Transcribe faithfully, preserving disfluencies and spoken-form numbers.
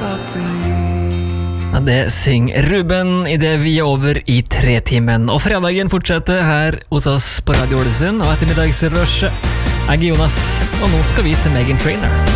Ja, det synger Ruben I det vi er over I tre timen. Og fredagen fortsetter her hos oss på Radio Ålesund og ettermiddagsrushet. Jeg er Jonas, og nå skal vi til Meghan Trainor.